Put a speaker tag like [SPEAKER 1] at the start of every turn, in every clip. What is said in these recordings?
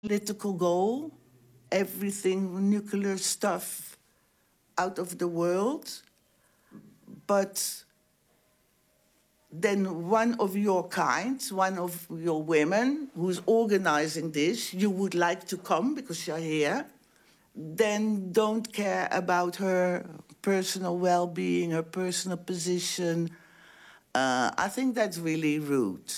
[SPEAKER 1] political goal, everything nuclear stuff out of the world. But then one of your kind, one of your women who's organizing this, you would like to come because you're here, then don't care about her personal well-being, her personal position. I think that's really rude.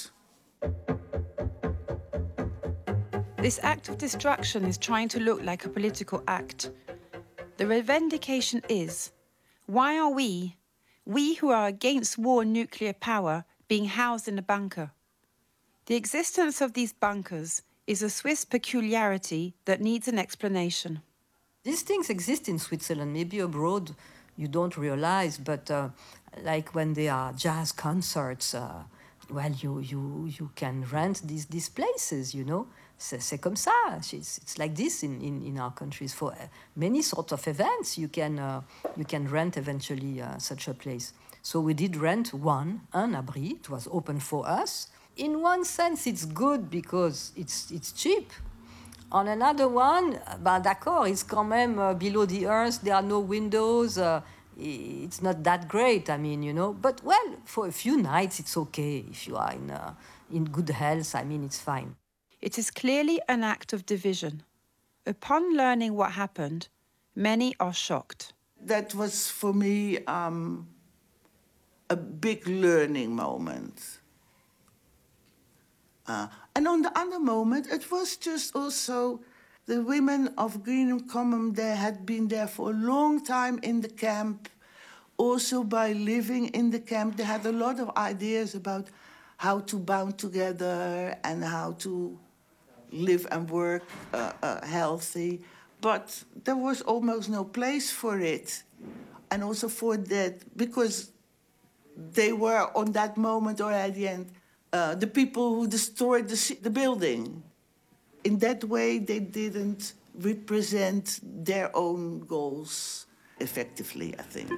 [SPEAKER 2] This act of destruction is trying to look like a political act. The revendication is, why are we who are against war and nuclear power, being housed in a bunker? The existence of these bunkers is a Swiss peculiarity that needs an explanation.
[SPEAKER 3] These things exist in Switzerland, maybe abroad you don't realize, but like when there are jazz concerts, well, you can rent these places, you know. C'est comme ça. It's like this in our countries. For many sorts of events, you can rent eventually such a place. So we did rent un abri. It was open for us. In one sense, it's good because it's cheap. On another one, d'accord, it's quand même below the earth. There are no windows. It's not that great, I mean, you know. But, well, for a few nights, it's okay. If you are in good health, I mean, it's fine.
[SPEAKER 2] It is clearly an act of division. Upon learning what happened, many are shocked.
[SPEAKER 1] That was, for me, a big learning moment. And on the other moment, it was just also the women of Greenham Common, they had been there for a long time in the camp. Also by living in the camp, they had a lot of ideas about how to bond together and how to live and work healthy. But there was almost no place for it. And also for that, because they were on that moment or at the end, the people who destroyed the building. In that way, they didn't represent their own goals effectively, I think.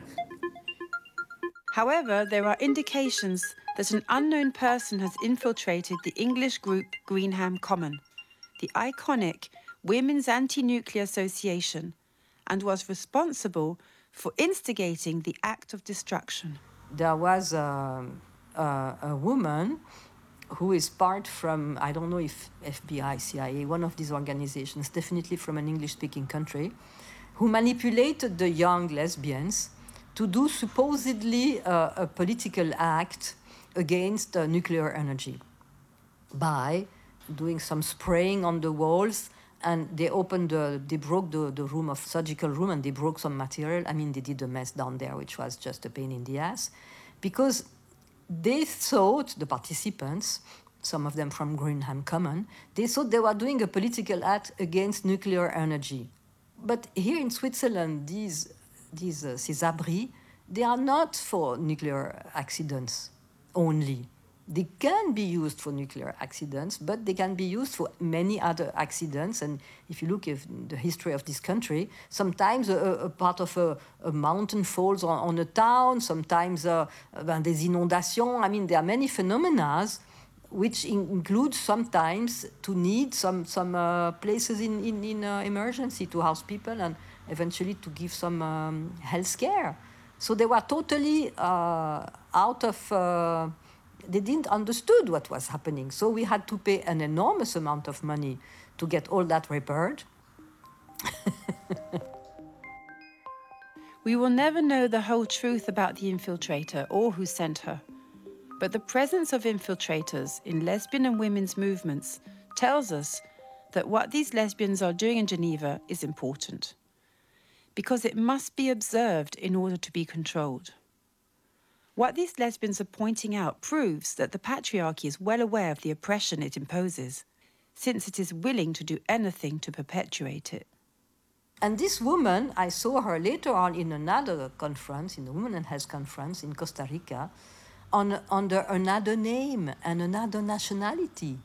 [SPEAKER 2] However, there are indications that an unknown person has infiltrated the English group Greenham Common, the iconic Women's Anti-Nuclear Association, and was responsible for instigating the act of destruction.
[SPEAKER 3] There was a woman who is part from, I don't know if FBI, CIA, one of these organizations, definitely from an English-speaking country, who manipulated the young lesbians to do supposedly a political act against nuclear energy by doing some spraying on the walls, and they broke the room of surgical room, and they broke some material. I mean, they did a mess down there, which was just a pain in the ass, because they thought, the participants, some of them from Greenham Common, they thought they were doing a political act against nuclear energy. But here in Switzerland, these abris, they are not for nuclear accidents only. They can be used for nuclear accidents, but they can be used for many other accidents. And if you look at the history of this country, sometimes a part of a mountain falls on a town, sometimes des inondations. I mean, there are many phenomena which include sometimes to need some places in emergency to house people and eventually to give some health care. So they were totally out of... they didn't understood what was happening. So we had to pay an enormous amount of money to get all that repaired.
[SPEAKER 2] We will never know the whole truth about the infiltrator or who sent her. But the presence of infiltrators in lesbian and women's movements tells us that what these lesbians are doing in Geneva is important, because it must be observed in order to be controlled. What these lesbians are pointing out proves that the patriarchy is well aware of the oppression it imposes, since it is willing to do anything to perpetuate it.
[SPEAKER 3] And this woman, I saw her later on in another conference, in the Women and Health Conference in Costa Rica, under another name and another nationality.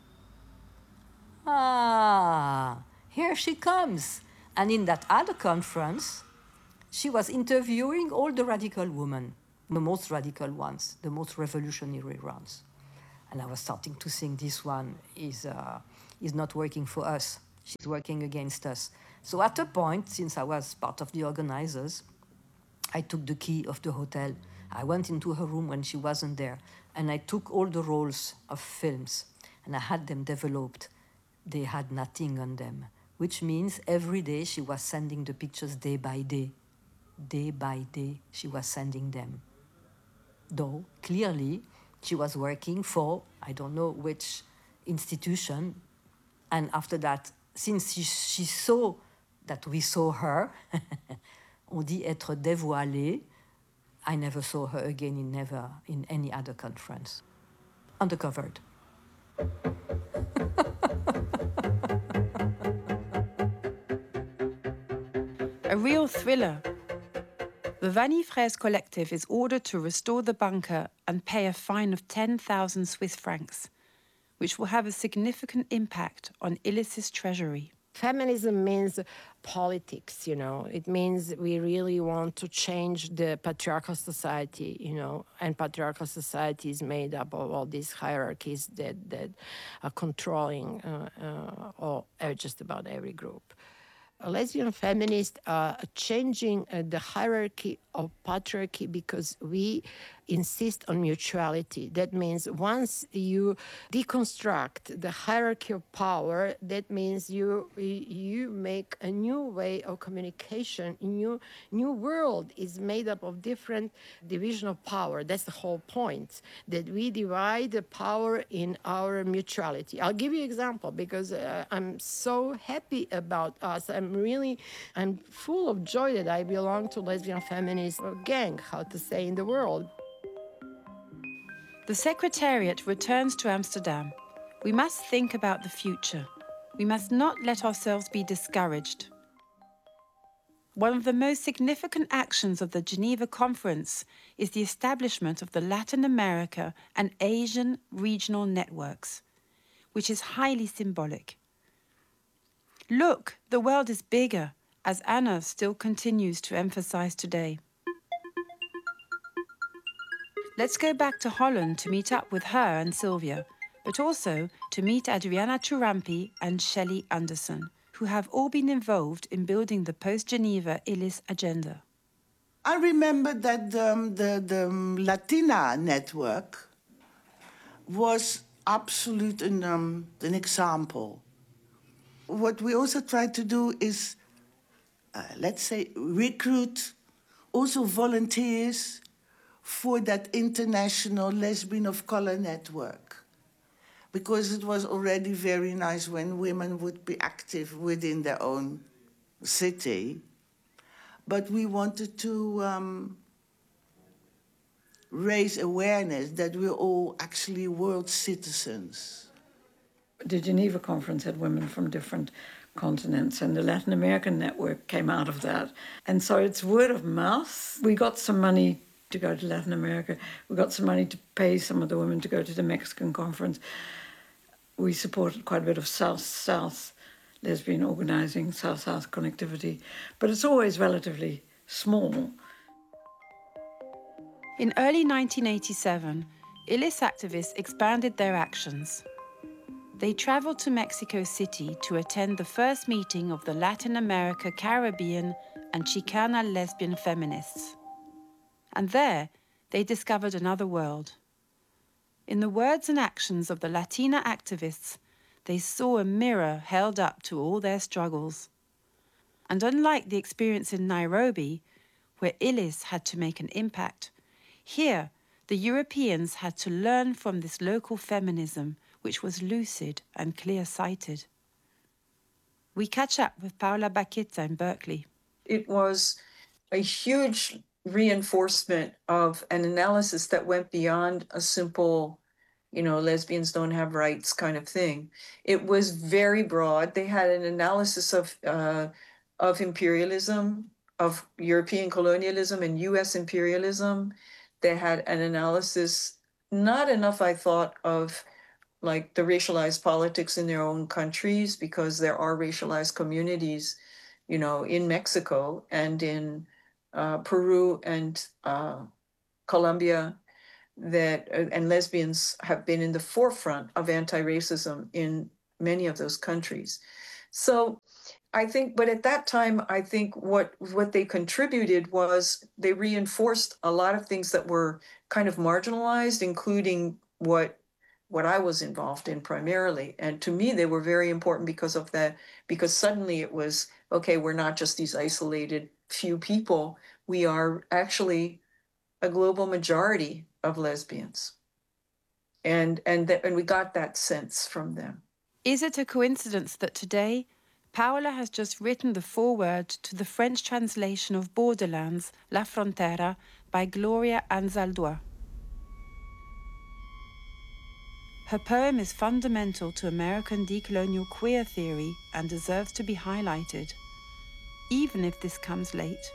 [SPEAKER 3] Here she comes. And in that other conference, she was interviewing all the radical women, the most radical ones, the most revolutionary ones. And I was starting to think this one is not working for us. She's working against us. So at a point, since I was part of the organizers, I took the key of the hotel. I went into her room when she wasn't there, and I took all the rolls of films, and I had them developed. They had nothing on them, which means every day she was sending the pictures day by day. Day by day, she was sending them. Though, clearly, she was working for, I don't know which institution, and after that, since she saw that we saw her, on dit être dévoilée, I never saw her again in any other conference. Undercovered.
[SPEAKER 2] A real thriller. The Vanni Frères collective is ordered to restore the bunker and pay a fine of 10,000 Swiss francs, which will have a significant impact on Illis's treasury.
[SPEAKER 4] Feminism means politics, you know. It means we really want to change the patriarchal society, you know, and patriarchal society is made up of all these hierarchies that are controlling just about every group. Lesbian feminists are changing the hierarchy of patriarchy because we insist on mutuality. That means once you deconstruct the hierarchy of power, that means you make a new way of communication. New world is made up of different division of power. That's the whole point, that we divide the power in our mutuality. I'll give you an example because I'm so happy about us. I'm full of joy that I belong to lesbian feminist gang, how to say, in the world.
[SPEAKER 2] The Secretariat returns to Amsterdam. We must think about the future. We must not let ourselves be discouraged. One of the most significant actions of the Geneva Conference is the establishment of the Latin America and Asian regional networks, which is highly symbolic. Look, the world is bigger, as Anna still continues to emphasize today. Let's go back to Holland to meet up with her and Sylvia, but also to meet Adriana Churampi and Shelley Anderson, who have all been involved in building the post-Geneva Illis agenda.
[SPEAKER 1] I remember that the Latina network was absolute an example. What we also try to do is, let's say, recruit also volunteers for that international lesbian of color network, because it was already very nice when women would be active within their own city. But we wanted to raise awareness that we're all actually world citizens.
[SPEAKER 5] The Geneva Conference had women from different continents, and the Latin American network came out of that. And so it's word of mouth. We got some money to go to Latin America. We got some money to pay some of the women to go to the Mexican conference. We supported quite a bit of South-South lesbian organizing, South-South connectivity, but it's always relatively small.
[SPEAKER 2] In early 1987, Illis activists expanded their actions. They traveled to Mexico City to attend the first meeting of the Latin America, Caribbean, and Chicana lesbian feminists. And there, they discovered another world. In the words and actions of the Latina activists, they saw a mirror held up to all their struggles. And unlike the experience in Nairobi, where Illis had to make an impact, here, the Europeans had to learn from this local feminism, which was lucid and clear-sighted. We catch up with Paula Baquita in Berkeley.
[SPEAKER 6] It was a huge reinforcement of an analysis that went beyond a simple, lesbians don't have rights kind of thing. It was very broad. They had an analysis of imperialism, of European colonialism and US imperialism. They had an analysis, not enough, I thought, of like the racialized politics in their own countries, because there are racialized communities, in Mexico and in Peru and Colombia, and lesbians have been in the forefront of anti-racism in many of those countries. So I think, but at that time, I think what they contributed was they reinforced a lot of things that were kind of marginalized, including what I was involved in primarily. And to me, they were very important because of that, because suddenly it was, okay, we're not just these isolated few people. We are actually a global majority of lesbians. And we got that sense from them.
[SPEAKER 2] Is it a coincidence that today Paola has just written the foreword to the French translation of Borderlands, La Frontera, by Gloria Anzaldúa? Her poem is fundamental to American decolonial queer theory and deserves to be highlighted, even if this comes late.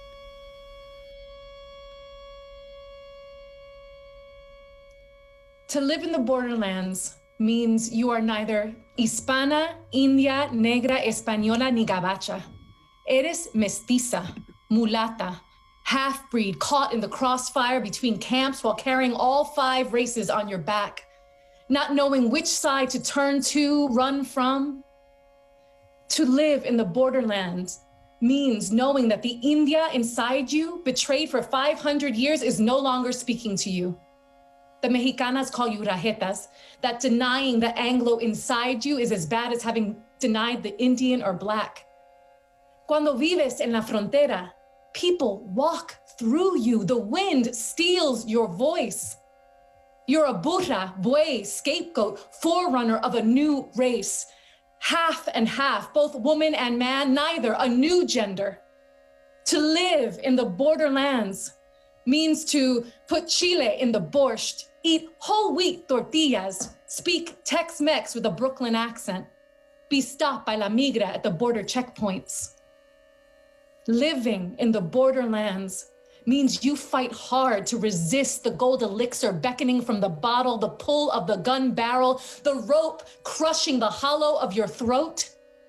[SPEAKER 7] To live in the borderlands means you are neither hispana, india, negra, española, ni gabacha. Eres mestiza, mulata, half-breed, caught in the crossfire between camps while carrying all 5 races on your back, not knowing which side to turn to, run from. To live in the borderlands means knowing that the India inside you, betrayed for 500 years, is no longer speaking to you. The Mexicanas call you rajetas, that denying the Anglo inside you is as bad as having denied the Indian or Black. Cuando vives en la frontera, people walk through you. The wind steals your voice. You're a burra, buey, scapegoat, forerunner of a new race. Half and half, both woman and man, neither, a new gender. To live in the borderlands means to put chile in the borscht, eat whole wheat tortillas, speak Tex-Mex with a Brooklyn accent, be stopped by La Migra at the border checkpoints. Living in the borderlands means you fight hard to resist the gold elixir beckoning from the bottle, the pull of the gun barrel, the rope crushing the hollow of your throat.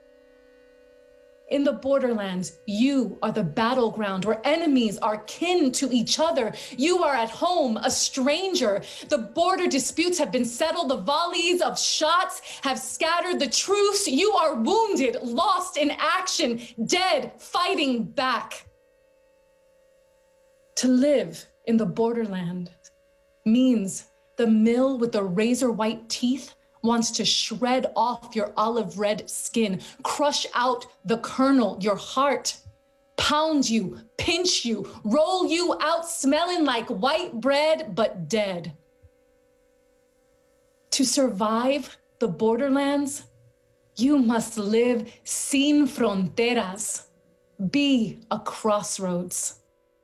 [SPEAKER 7] In the borderlands, you are the battleground where enemies are kin to each other. You are at home, a stranger. The border disputes have been settled. The volleys of shots have scattered the truce. You are wounded, lost in action, dead, fighting back. To live in the borderland means the mill with the razor white teeth wants to shred off your olive red skin, crush out the kernel, your heart, pound you, pinch you, roll you out smelling like white bread, but dead. To survive the borderlands, you must live sin fronteras, be a crossroads.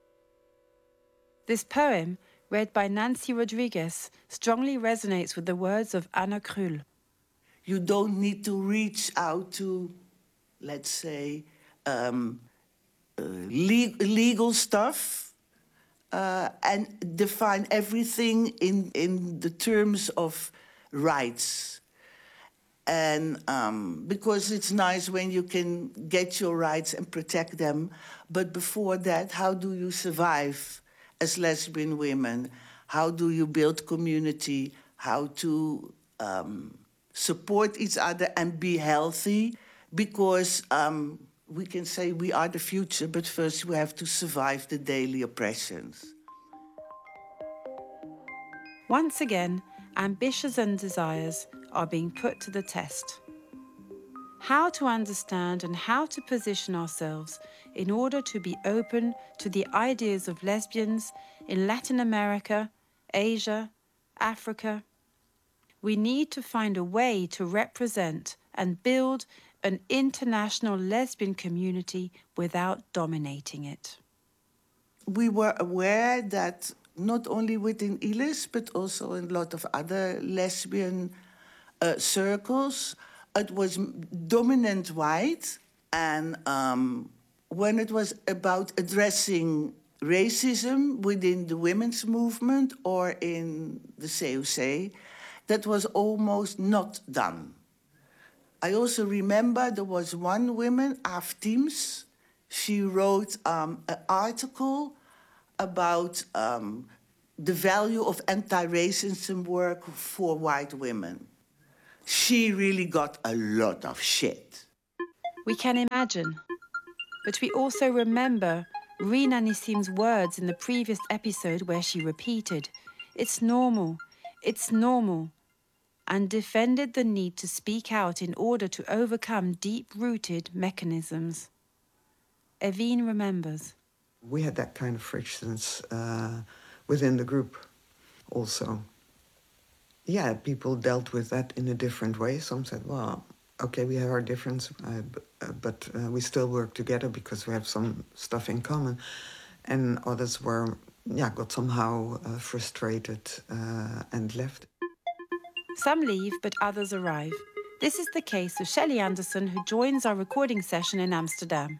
[SPEAKER 2] This poem, read by Nancy Rodriguez, strongly resonates with the words of Anna Krull.
[SPEAKER 1] You don't need to reach out to, let's say, legal stuff and define everything in the terms of rights. And because it's nice when you can get your rights and protect them, but before that, how do you survive as lesbian women? How do you build community? How to support each other and be healthy? Because we can say we are the future, but first we have to survive the daily oppressions.
[SPEAKER 2] Once again, ambitions and desires are being put to the test. How to understand and how to position ourselves in order to be open to the ideas of lesbians in Latin America, Asia, Africa. We need to find a way to represent and build an international lesbian community without dominating it.
[SPEAKER 1] We were aware that not only within ILIS, but also in a lot of other lesbian circles, it was dominant white, and when it was about addressing racism within the women's movement or in the COC, that was almost not done. I also remember there was one woman, Aaf Teams, she wrote an article about the value of anti-racism work for white women. She really got a lot of shit.
[SPEAKER 2] We can imagine, but we also remember Rina Nissim's words in the previous episode where she repeated, "It's normal, and defended the need to speak out in order to overcome deep-rooted mechanisms. Evine remembers.
[SPEAKER 8] We had that kind of frictions within the group also. Yeah, people dealt with that in a different way. Some said, well, okay, we have our difference, but we still work together because we have some stuff in common. And others were, got somehow frustrated and left.
[SPEAKER 2] Some leave, but others arrive. This is the case of Shelley Anderson, who joins our recording session in Amsterdam.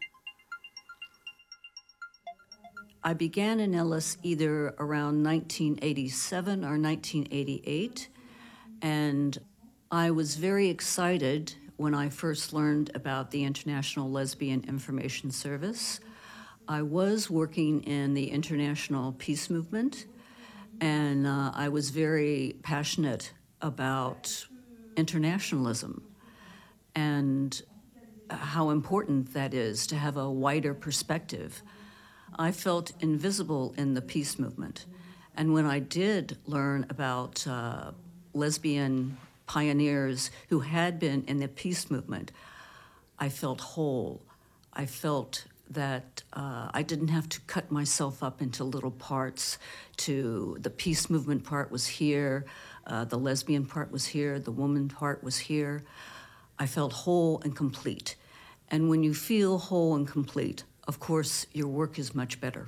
[SPEAKER 9] I began in Ellis either around 1987 or 1988, and I was very excited when I first learned about the International Lesbian Information Service. I was working in the international peace movement, and I was very passionate about internationalism and how important that is to have a wider perspective. I felt invisible in the peace movement. And when I did learn about lesbian pioneers who had been in the peace movement, I felt whole. I felt that I didn't have to cut myself up into little parts. The peace movement part was here, the lesbian part was here, the woman part was here. I felt whole and complete. And when you feel whole and complete, of course, your work is much better.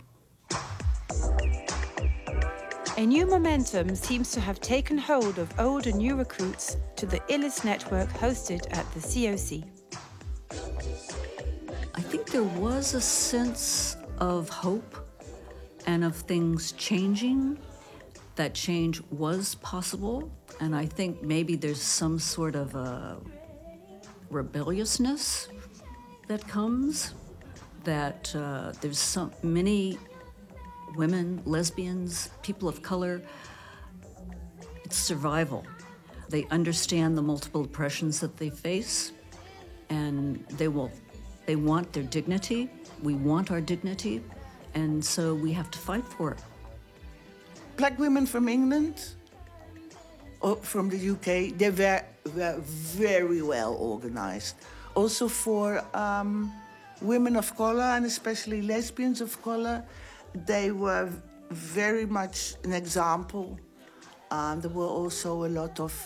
[SPEAKER 2] A new momentum seems to have taken hold of old and new recruits to the ILLIS network hosted at the COC.
[SPEAKER 9] I think there was a sense of hope and of things changing, that change was possible, and I think maybe there's some sort of a rebelliousness that comes, that there's many women, lesbians, people of color, it's survival. They understand the multiple oppressions that they face, and they want their dignity. We want our dignity, and so we have to fight for it.
[SPEAKER 1] Black women from England or from the UK, they were very well organized. Also for women of color, and especially lesbians of color, they were very much an example. There were also a lot of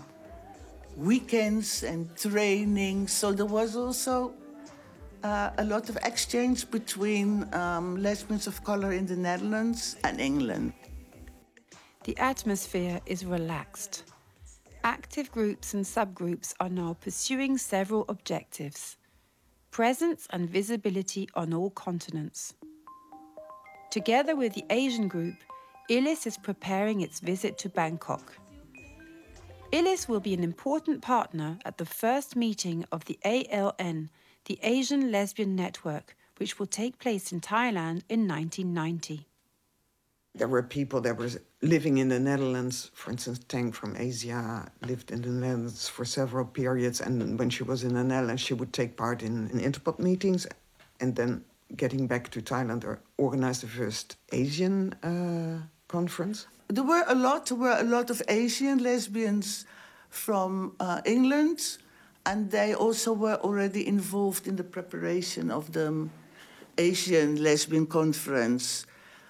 [SPEAKER 1] weekends and training, so there was also a lot of exchange between lesbians of color in the Netherlands and England.
[SPEAKER 2] The atmosphere is relaxed. Active groups and subgroups are now pursuing several objectives: presence and visibility on all continents. Together with the Asian group, ILLIS is preparing its visit to Bangkok. ILLIS will be an important partner at the first meeting of the ALN, the Asian Lesbian Network, which will take place in Thailand in 1990.
[SPEAKER 8] There were people that were living in the Netherlands. For instance, Tang from Asia lived in the Netherlands for several periods, and when she was in the Netherlands, she would take part in Interpot meetings, and then getting back to Thailand, or organize the first Asian conference.
[SPEAKER 1] There were a lot of Asian lesbians from England, and they also were already involved in the preparation of the Asian Lesbian Conference,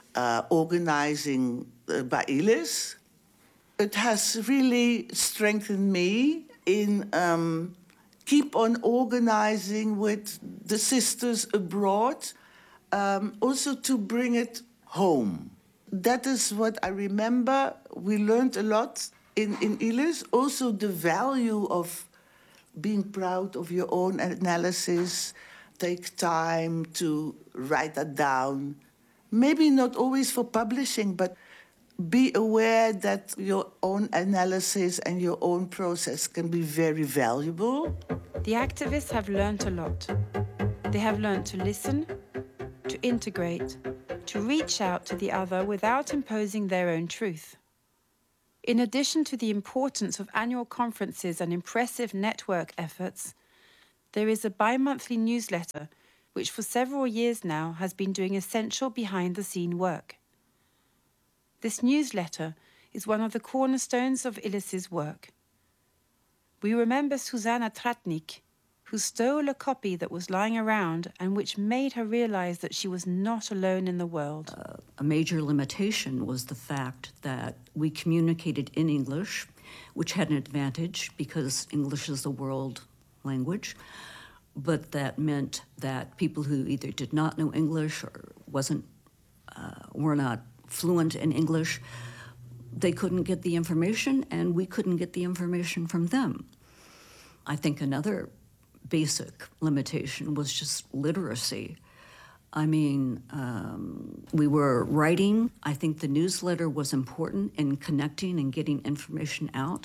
[SPEAKER 1] organizing by ILLIS. It has really strengthened me in keep on organizing with the sisters abroad, also to bring it home. That is what I remember. We learned a lot in ILLIS. Also the value of being proud of your own analysis. Take time to write that down. Maybe not always for publishing, but be aware that your own analysis and your own process can be very valuable.
[SPEAKER 2] The activists have learned a lot. They have learned to listen, to integrate, to reach out to the other without imposing their own truth. In addition to the importance of annual conferences and impressive network efforts, there is a bi-monthly newsletter which for several years now has been doing essential behind-the-scene work. This newsletter is one of the cornerstones of Illis's work. We remember Susanna Tratnik, who stole a copy that was lying around and which made her realize that she was not alone in the world.
[SPEAKER 9] A major limitation was the fact that we communicated in English, which had an advantage because English is the world language, but that meant that people who either did not know English or were not fluent in English, they couldn't get the information and we couldn't get the information from them. I think another basic limitation was just literacy. I mean, we were writing. I think the newsletter was important in connecting and getting information out.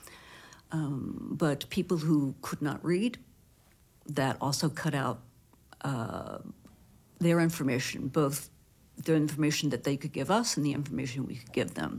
[SPEAKER 9] But people who could not read, that also cut out their information, both the information that they could give us and the information we could give them.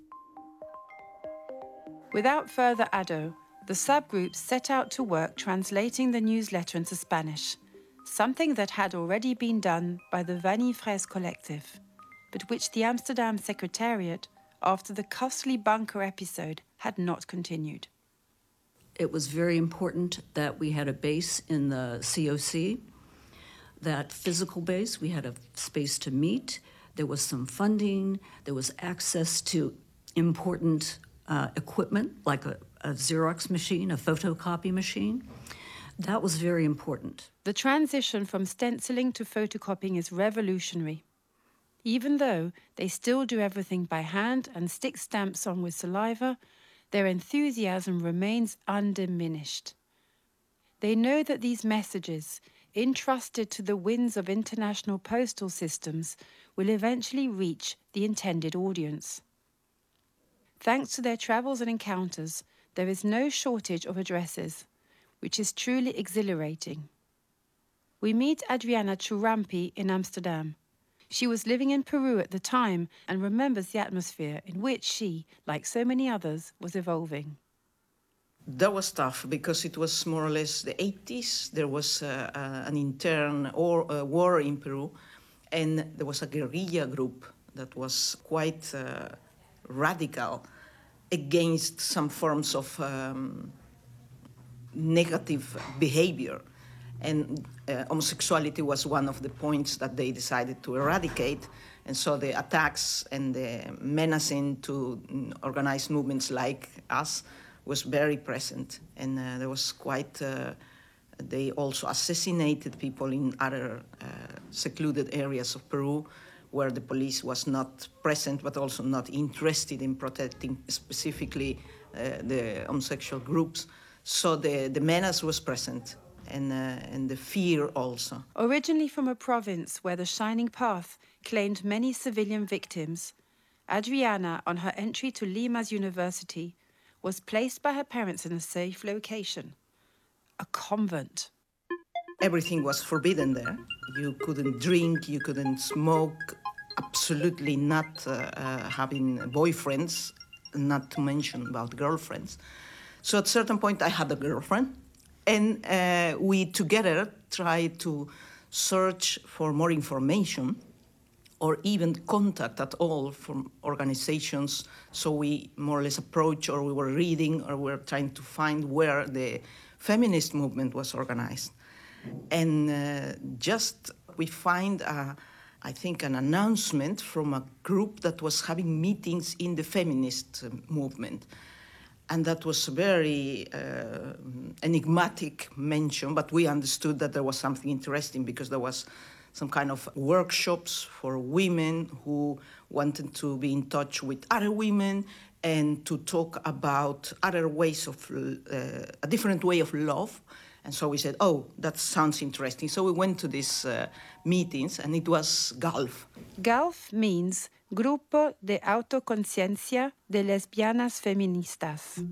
[SPEAKER 2] Without further ado, the subgroups set out to work translating the newsletter into Spanish, something that had already been done by the Vanille Fraise Collective, but which the Amsterdam Secretariat, after the costly bunker episode, had not continued.
[SPEAKER 9] It was very important that we had a base in the COC, that physical base. We had a space to meet. There was some funding. There was access to important equipment, like a Xerox machine, a photocopy machine. That was very important.
[SPEAKER 2] The transition from stenciling to photocopying is revolutionary. Even though they still do everything by hand and stick stamps on with saliva, their enthusiasm remains undiminished. They know that these messages, entrusted to the winds of international postal systems, will eventually reach the intended audience. Thanks to their travels and encounters, there is no shortage of addresses, which is truly exhilarating. We meet Adriana Churampi in Amsterdam. She was living in Peru at the time and remembers the atmosphere in which she, like so many others, was evolving.
[SPEAKER 10] That was tough because it was more or less the 80s. There was an intern war in Peru, and there was a guerrilla group that was quite radical against some forms of negative behavior. And homosexuality was one of the points that they decided to eradicate. And so the attacks and the menacing to organized movements like us was very present. And there was quite, they also assassinated people in other secluded areas of Peru where the police was not present, but also not interested in protecting specifically the homosexual groups. So the menace was present. And the fear also.
[SPEAKER 2] Originally from a province where the Shining Path claimed many civilian victims, Adriana, on her entry to Lima's university, was placed by her parents in a safe location, a convent.
[SPEAKER 10] Everything was forbidden there. You couldn't drink, you couldn't smoke, absolutely not having boyfriends, not to mention about girlfriends. So at a certain point I had a girlfriend. And we together tried to search for more information or even contact at all from organizations. So we more or less approached, or we were reading, or we were trying to find where the feminist movement was organized. And just we find, I think, an announcement from a group that was having meetings in the feminist movement. And that was a very enigmatic mention, but we understood that there was something interesting because there was some kind of workshops for women who wanted to be in touch with other women and to talk about other ways of, a different way of love. And so we said, oh, that sounds interesting. So we went to these meetings, and it was GALF.
[SPEAKER 2] GALF means Grupo de Autoconciencia de Lesbianas Feministas.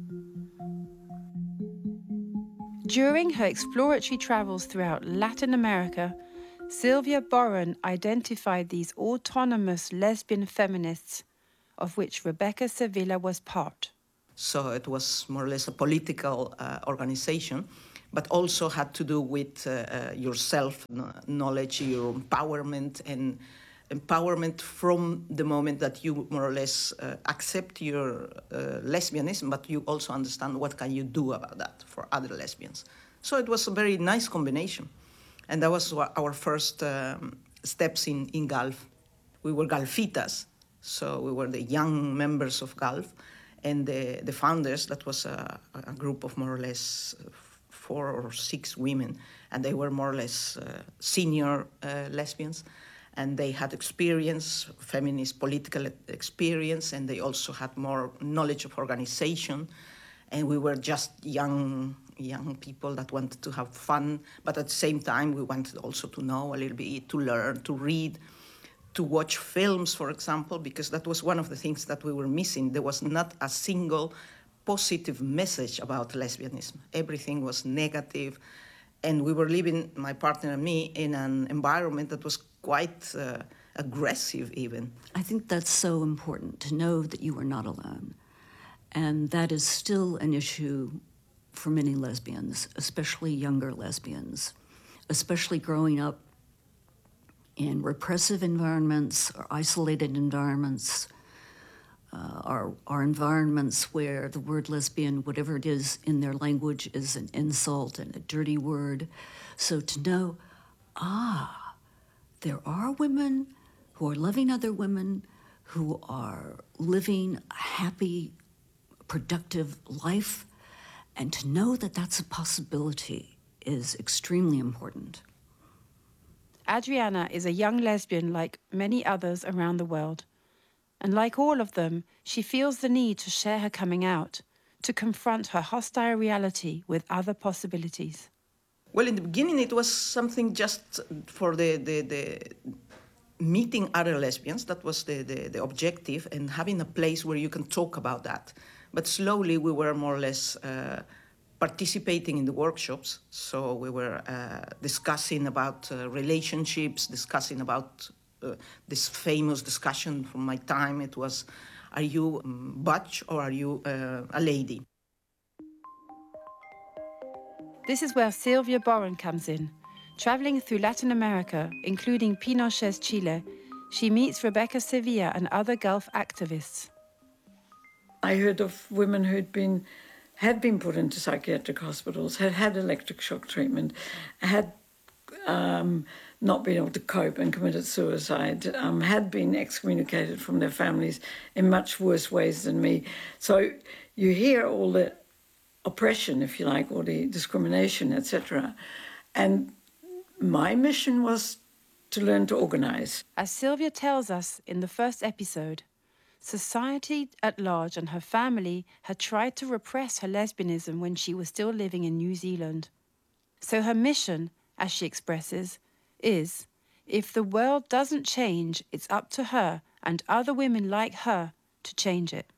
[SPEAKER 2] During her exploratory travels throughout Latin America, Sylvia Boren identified these autonomous lesbian feminists, of which Rebecca Sevilla was part.
[SPEAKER 10] So it was more or less a political organization, but also had to do with your self-knowledge, your empowerment, and empowerment from the moment that you more or less accept your lesbianism, but you also understand what can you do about that for other lesbians. So it was a very nice combination. And that was our first steps in GALF. We were Galfitas, so we were the young members of GALF, and the founders, that was a group of more or less 4 or 6 women, and they were more or less senior lesbians, and they had experience, feminist political experience, and they also had more knowledge of organization, and we were just young people that wanted to have fun, but at the same time we wanted also to know a little bit, to learn, to read, to watch films, for example, because that was one of the things that we were missing. There was not a single positive message about lesbianism. Everything was negative, and we were living, my partner and me, in an environment that was quite aggressive even.
[SPEAKER 9] I think that's so important, to know that you are not alone. And that is still an issue for many lesbians, especially younger lesbians, especially growing up in repressive environments or isolated environments, are environments where the word lesbian, whatever it is in their language, is an insult and a dirty word. So to know, there are women who are loving other women, who are living a happy, productive life, and to know that that's a possibility is extremely important.
[SPEAKER 2] Adriana is a young lesbian like many others around the world. And like all of them, she feels the need to share her coming out, to confront her hostile reality with other possibilities.
[SPEAKER 10] Well, in the beginning, it was something just for the meeting other lesbians. That was the objective, and having a place where you can talk about that. But slowly, we were more or less participating in the workshops. So we were discussing about relationships, discussing about this famous discussion from my time. It was, are you butch or are you a lady?
[SPEAKER 2] This is where Silvia Boren comes in. Traveling through Latin America, including Pinochet's Chile, she meets Rebecca Sevilla and other Gulf activists.
[SPEAKER 5] I heard of women who had been put into psychiatric hospitals, had electric shock treatment, had not been able to cope and committed suicide, had been excommunicated from their families in much worse ways than me. So you hear all the oppression, if you like, or the discrimination, etc. And my mission was to learn to organize.
[SPEAKER 2] As Silvia tells us in the first episode, society at large and her family had tried to repress her lesbianism when she was still living in New Zealand. So her mission, as she expresses, is, if the world doesn't change, it's up to her and other women like her to change it.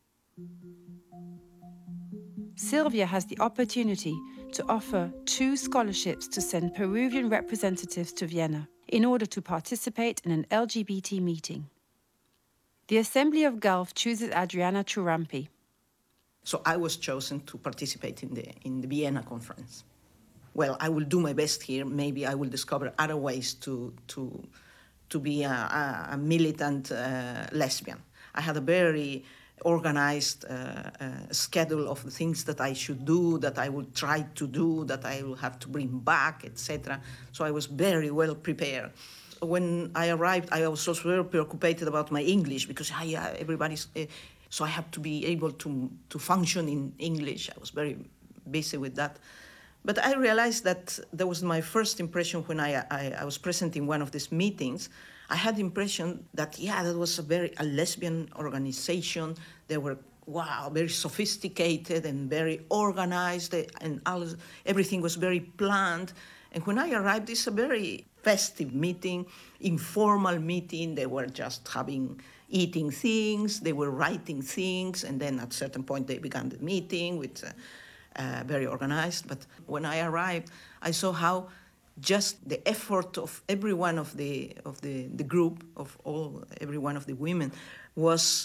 [SPEAKER 2] Silvia has the opportunity to offer 2 scholarships to send Peruvian representatives to Vienna in order to participate in an LGBT meeting. The Assembly of Gulf chooses Adriana Churampi.
[SPEAKER 10] So I was chosen to participate in the Vienna conference. Well, I will do my best here. Maybe I will discover other ways to be a militant lesbian. I had a very organized schedule of the things that I should do, that I would try to do, that I will have to bring back, etc. So I was very well prepared. When I arrived, I was also very preoccupied about my English because everybody's. So I have to be able to function in English. I was very busy with that. But I realized that that was my first impression when I was present in one of these meetings. I had the impression that, that was a lesbian organization. They were, very sophisticated and very organized, and everything was very planned. And when I arrived, it's a very festive meeting, informal meeting. They were just eating things, they were writing things, and then at a certain point they began the meeting with very organized. But when I arrived, I saw how just the effort of every one of the group, every one of the women, was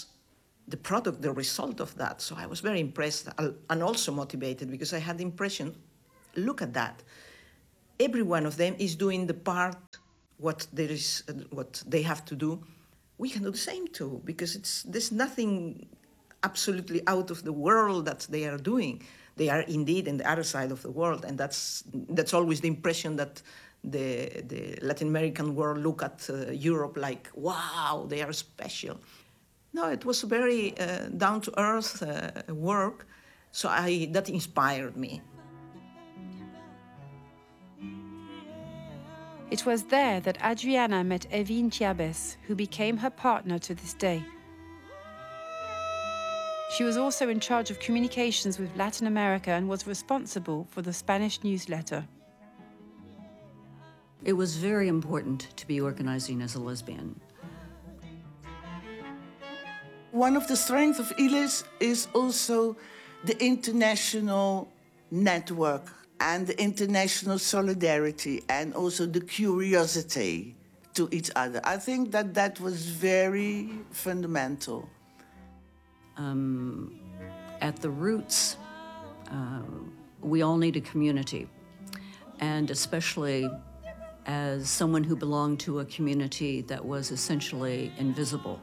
[SPEAKER 10] the result of that. So I was very impressed and also motivated, because I had the impression look at that. Every one of them is doing the part, what they have to do. We can do the same too, because there's nothing absolutely out of the world that they are doing. They are indeed in the other side of the world, and that's always the impression that the Latin American world look at Europe like, wow, they are special. No, it was very down-to-earth work, so that inspired me.
[SPEAKER 2] It was there that Adriana met Evin Chiabes, who became her partner to this day. She was also in charge of communications with Latin America and was responsible for the Spanish newsletter.
[SPEAKER 9] It was very important to be organizing as a lesbian.
[SPEAKER 1] One of the strengths of ILES is also the international network and the international solidarity and also the curiosity to each other. I think that was very fundamental.
[SPEAKER 9] At the roots, we all need a community, and especially as someone who belonged to a community that was essentially invisible.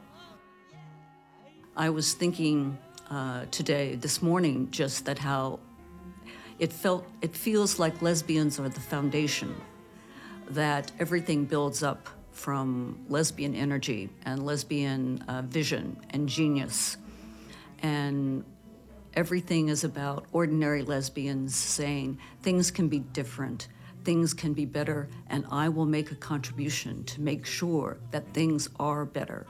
[SPEAKER 9] I was thinking this morning, just that how it feels like lesbians are the foundation, that everything builds up from lesbian energy and lesbian vision and genius. And everything is about ordinary lesbians saying things can be different, things can be better, and I will make a contribution to make sure that things are better.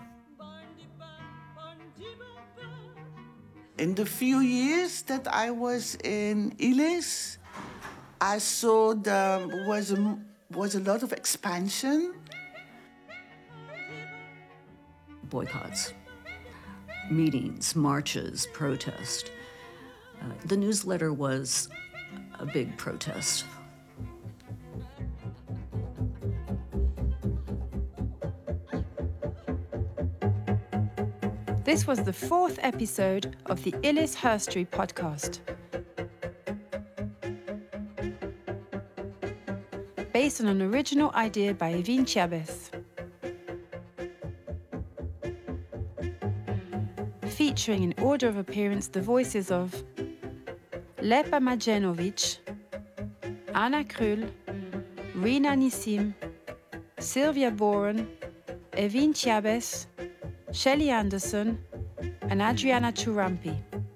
[SPEAKER 1] In the few years that I was in ILES, I saw there was a lot of expansion.
[SPEAKER 9] Boycotts, meetings, marches, protest. The newsletter was a big protest.
[SPEAKER 2] This was the 4th episode of the ILES Herstory podcast. Based on an original idea by Evin Chiabes. Featuring in order of appearance the voices of Lepa Majenovic, Anna Krull, Rina Nissim, Sylvia Boren, Evin Chiabes, Shelley Anderson, and Adriana Churampi.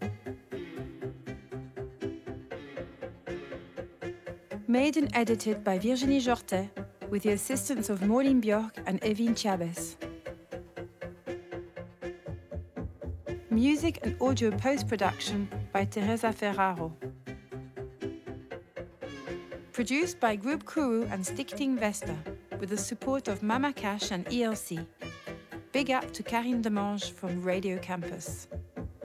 [SPEAKER 2] Made and edited by Virginie Jortet, with the assistance of Maureen Bjork and Evin Chiabes. Music and audio post-production by Teresa Ferraro. Produced by Group Kuru and Stichting Vesta, with the support of Mama Cash and ELC. Big up to Karine Demange from Radio Campus.